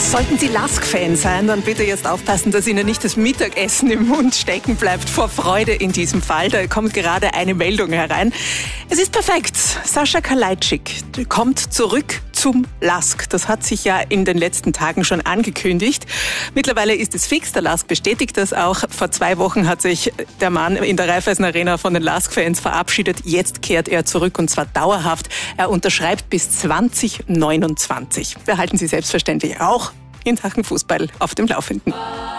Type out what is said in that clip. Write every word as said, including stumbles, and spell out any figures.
Sollten Sie Lask-Fan sein, dann bitte jetzt aufpassen, dass Ihnen nicht das Mittagessen im Mund stecken bleibt vor Freude in diesem Fall. Da kommt gerade eine Meldung herein. Es ist perfekt. Sascha Kalajdzic kommt zurück zum Lask. Das hat sich ja in den letzten Tagen schon angekündigt. Mittlerweile ist es fix. Der Lask bestätigt das auch. Vor zwei Wochen hat sich der Mann in der Raiffeisen Arena von den Lask-Fans verabschiedet. Jetzt kehrt er zurück und zwar dauerhaft. Er unterschreibt bis zwanzig neunundzwanzig. Wir halten Sie selbstverständlich auch in Sachen Fußball auf dem Laufenden.